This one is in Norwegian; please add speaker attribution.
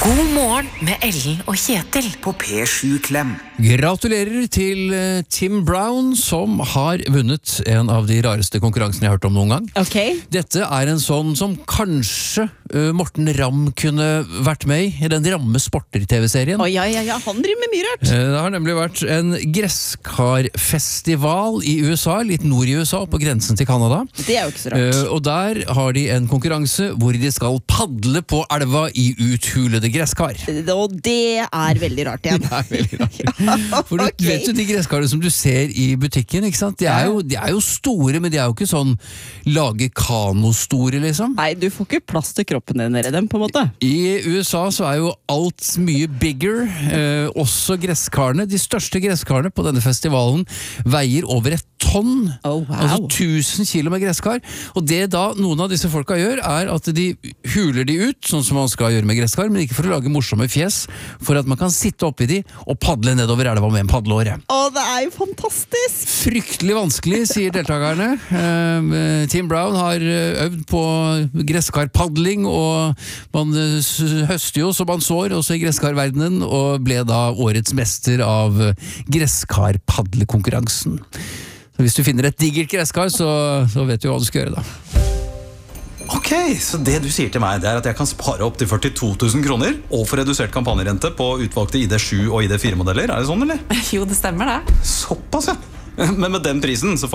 Speaker 1: God morgen med Ellen og Kjetil
Speaker 2: På P7 Klem.
Speaker 3: Gratulerer til Tim Brown, som har vunnet en av de rareste konkurransene jeg har hørt om noen gang.
Speaker 4: Ok.
Speaker 3: Dette er en sånn som kanskje Morten Ramm kunne vært med i den Ramme Sporter-TV-serien.
Speaker 4: Ja, han driver med mye rart.
Speaker 3: Det har nemlig vært en gresskarfestival i USA, litt nord i USA, på grensen til Canada.
Speaker 4: Det er jo ikke så rart.
Speaker 3: Og der har de en konkurranse hvor de skal padle på elva i uthulede gresskar.
Speaker 4: Og det er veldig rart igjen.
Speaker 3: Det er veldig rart. For du vet jo de gresskarene som du ser i butikken, ikke sant? De er jo store, men de er jo ikke sånn lage kano-store, liksom.
Speaker 4: Nei, du får ikke plass til kroppen din nede i dem, på en måte.
Speaker 3: I USA så er jo alt mye bigger, også gresskarene. De største gresskarene på denne festivalen veier over 1 tonn, altså 1000 kilo med gresskar. Og det da noen av disse folka gjør, er at de huler de ut, sånn som man skal gjøre med gresskar, men ikke for å lage morsomme fjes, for at man kan sitte oppi de og padle nedover elva med en padleåre.
Speaker 4: Det er jo fantastisk!
Speaker 3: Fryktelig vanskelig, sier deltakerne. Tim Brown har øvd på gresskarpadling, og man høster jo som man sår, også i gresskarverdenen, og ble da årets mester av gresskarpadlekonkurransen. Så hvis du finner et digert gresskar, så vet du hva du skal gjøre da.
Speaker 2: Ok, så det du sier til meg, det er at jeg kan spare opp til 42 000 kroner og få redusert kampanjerente på utvalgte ID7 og ID4-modeller. Er det sånn, eller?
Speaker 1: Jo, det stemmer det.
Speaker 2: Såpass, ja. Men med den prisen så